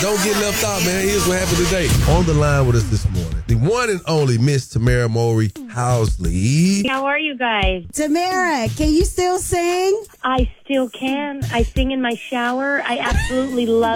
Don't get left out, man. Here's what happened today. On the line with us this morning, the one and only Miss Tamara Mowry Housley. How are you guys? Tamara, can you still sing? I still can. I sing in my shower. I absolutely love